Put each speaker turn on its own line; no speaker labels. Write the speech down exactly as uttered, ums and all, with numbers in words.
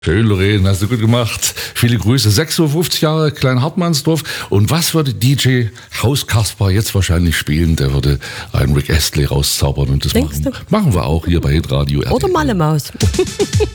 Schön, Lorraine, hast du gut gemacht. Viele Grüße. sechsundfünfzig Jahre, Klein Hartmannsdorf. Und was würde D J Haus Kasper jetzt wahrscheinlich spielen? Der würde einen Rick Astley rauszaubern und das
Denkst
machen,
du?
machen wir auch hier bei Hitradio.
Oder Malle Maus.